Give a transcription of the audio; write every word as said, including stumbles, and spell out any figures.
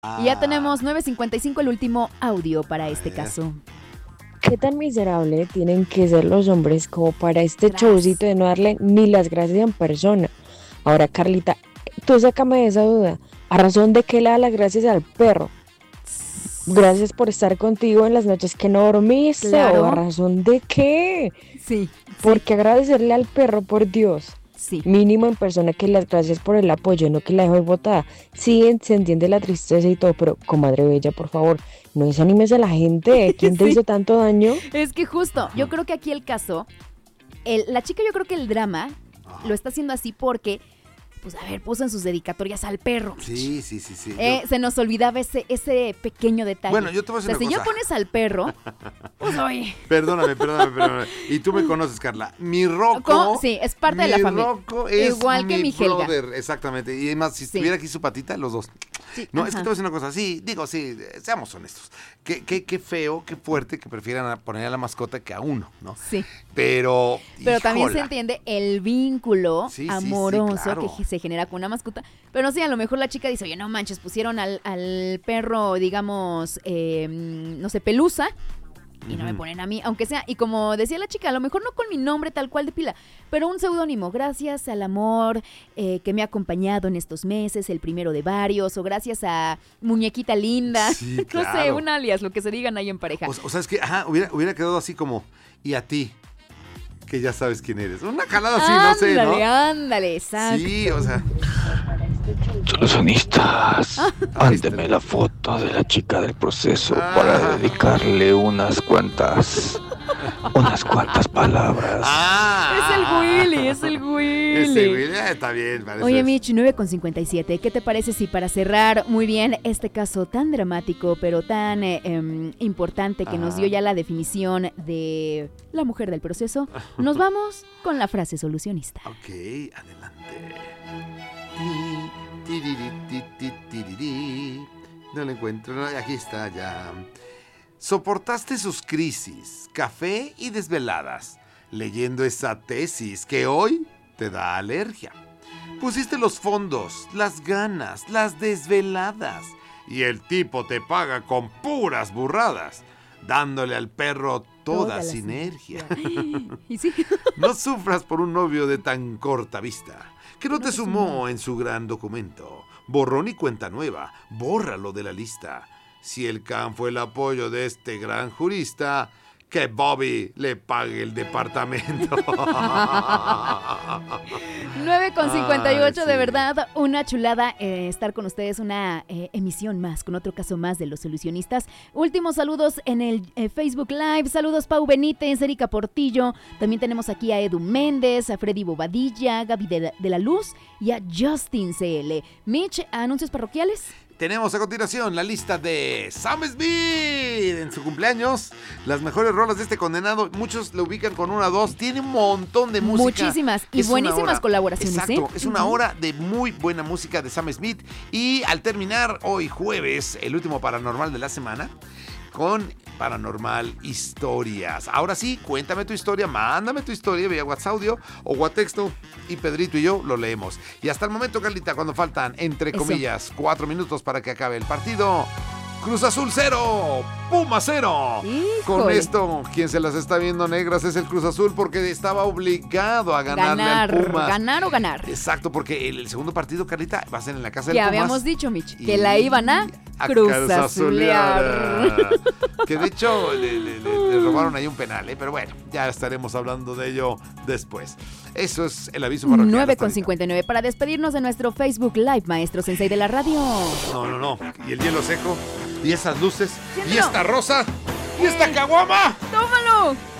Y ya tenemos nueve cincuenta y cinco, el último audio para este caso. ¿Qué tan miserable tienen que ser los hombres como para este Gracias. showcito de no darle ni las gracias en persona? Ahora, Carlita, tú sácame de esa duda. ¿A razón de qué le da las gracias al perro? Gracias por estar contigo en las noches que no dormiste. Claro. ¿O a razón de qué? Sí. ¿Por qué agradecerle al perro, por Dios? Sí. Mínimo en persona que las gracias por el apoyo, no que la dejo botada. Sí, se entiende la tristeza y todo, pero comadre bella, por favor, no desanimes a la gente. ¿Quién te Sí. hizo tanto daño? Es que justo, yo creo que aquí el caso, el, la chica yo creo que el drama lo está haciendo así porque, pues a ver, puso en sus dedicatorias al perro. Sí, sí, sí, sí. Eh, Yo- se nos olvidaba ese, ese pequeño detalle. Bueno, yo te voy a decir O sea, una si cosa. ya pones al perro, pues oye. Perdóname, perdóname, perdóname. Y tú me conoces, Carla. Mi Rocco. ¿Cómo? Sí, es parte de la mi familia. Rocco es Igual que mi Helga. brother, exactamente. Y además, si Sí. estuviera aquí su patita, los dos. Sí, No, es que ajá. te voy a decir una cosa. Sí, digo, sí, eh, seamos honestos. Qué, qué, qué feo, qué fuerte que prefieran a poner a la mascota que a uno, ¿no? Sí. Pero. Pero también se híjola. entiende el vínculo Sí, sí, sí, amoroso claro. que se genera con una mascota. Pero sí, a lo mejor la chica dice, oye, no manches, pusieron al, al perro, digamos, eh, no sé, Pelusa, y no me Ujú. ponen a mí, aunque sea, y como decía la chica, a lo mejor no con mi nombre tal cual de pila, pero un seudónimo, gracias al amor eh, que me ha acompañado en estos meses, el primero de varios, o gracias a Muñequita Linda, Sí, no sé, claro. un alias, lo que se digan ahí en pareja. O, o sea, es que, ajá, hubiera, hubiera quedado así como, y a ti, que ya sabes quién eres. Una calada así, no sé, ¿no? Ándale, ándale, exacto. Sí, o sea. Solucionistas, mándeme la foto de la chica del proceso para dedicarle unas cuantas, unas cuantas palabras. ¡Ah! Es el Willy, es el Willy. Ese Willy, eh, está bien, parece. Oye, Mitch, nueve con cincuenta y siete, ¿qué te parece si para cerrar muy bien este caso tan dramático, pero tan eh, em, importante que nos Ajá. dio ya la definición de la mujer del proceso, nos vamos con la frase solucionista? Ok, adelante. Ti, tiriri, ti, ti, tiriri. No lo encuentro, no, aquí está ya. Soportaste sus crisis, café y desveladas, leyendo esa tesis que hoy te da alergia. Pusiste los fondos, las ganas, las desveladas, y el tipo te paga con puras burradas, dándole al perro toda, la sinergia. Y sí. No sufras por un novio de tan corta vista, que no te sumó en su gran documento. Borrón y cuenta nueva, bórralo de la lista. Si el can fue el apoyo de este gran jurista, que Bobby le pague el departamento. nueve con cincuenta y ocho, Ay, de sí. verdad, una chulada eh, estar con ustedes, una eh, emisión más, con otro caso más de los solucionistas. Últimos saludos en el eh, Facebook Live, saludos Pau Benítez, Erika Portillo, también tenemos aquí a Edu Méndez, a Freddy Bobadilla, Gaby de, de la Luz y a Justin C L. Mitch, anuncios parroquiales. Tenemos a continuación la lista de Sam Smith en su cumpleaños. Las mejores rolas de este condenado. Muchos lo ubican con una o dos. Tiene un montón de música. Muchísimas y Es una buenísimas hora. colaboraciones. Exacto, ¿eh? es una Ujú. hora de muy buena música de Sam Smith. Y al terminar hoy jueves, el último paranormal de la semana, con Paranormal Historias. Ahora sí, cuéntame tu historia, mándame tu historia vía WhatsApp audio o WhatsApp y Pedrito y yo lo leemos. Y hasta el momento, Carlita, cuando faltan, entre Eso. comillas, cuatro minutos para que acabe el partido, Cruz Azul cero, Puma cero. Con Híjole. esto, quien se las está viendo negras es el Cruz Azul porque estaba obligado a ganarle Ganar, al Pumas. ganar o ganar. Exacto, porque el, el segundo partido, Carlita, va a ser en la casa del Ya Pumas. habíamos dicho, Mitch, que Y la iban a a cruzazulear. cruzazulear. Que de hecho le, le- le- le robaron ahí un penal, ¿eh? Pero bueno, ya estaremos hablando de ello después. Eso es el aviso parroquial. nueve hasta con ahorita. cincuenta y nueve para despedirnos de nuestro Facebook Live, Maestro Sensei de la radio. No, no, no. Y el hielo seco. Y esas luces. Y Siéntelo. esta rosa. Y esta caguama. ¡Tómalo!